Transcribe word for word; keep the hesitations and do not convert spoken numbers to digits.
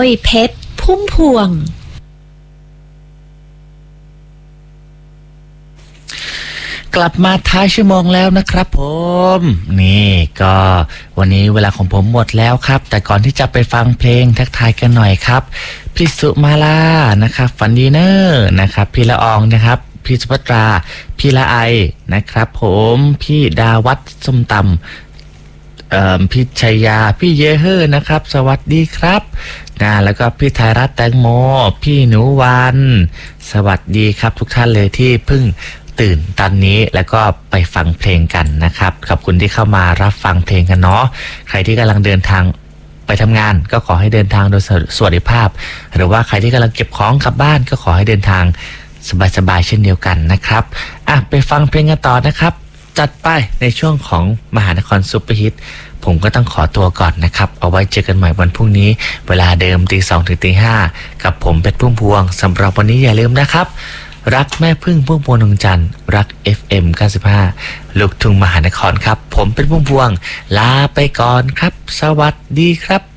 รีเพชรพุ่มพวงกลับมาท้ายชั่วโมงแล้วนะครับผมนี่ก็วันนี้เวลาของผมหมดแล้วครับแต่ก่อนที่จะไปฟังเพลงทักทายกันหน่อยครับพี่สุมาลานะครับฝันดีเนอร์นะครับพี่ละอองนะครับพี่สุภัตราพี่ละไอนะครับผมพี่ดาวัฒน์ส้มตำเอ่อพี่ชัยยาพี่เยเฮอร์นะครับสวัสดีครับนะแล้วก็พี่ไทยรัฐแตงโมพี่หนูวันสวัสดีครับทุกท่านเลยที่เพิ่งตื่นตอนนี้แล้วก็ไปฟังเพลงกันนะครับขอบคุณที่เข้ามารับฟังเพลงกันเนาะใครที่กำลังเดินทางไปทำงานก็ขอให้เดินทางโดยสวัสดิภาพหรือว่าใครที่กำลังเก็บของกลับบ้านก็ขอให้เดินทางสบายๆเช่นเดียวกันนะครับอ่ะไปฟังเพลงกันต่อนะครับจัดไปในช่วงของมหานครซุปเปอร์ฮิตผมก็ต้องขอตัวก่อนนะครับเอาไว้เจอกันใหม่วันพรุ่งนี้เวลาเดิมตีสองถึงตีห้ากับผมเพชรพุ่มพวงสำหรับวันนี้อย่าลืมนะครับรักแม่พึ่งพุ่มพวงดวงจันทร์รัก เอฟ เอ็ม เก้าสิบห้า ลูกทุ่งมหานครครับผมเป็นพุ่มพวงลาไปก่อนครับสวัสดีครับ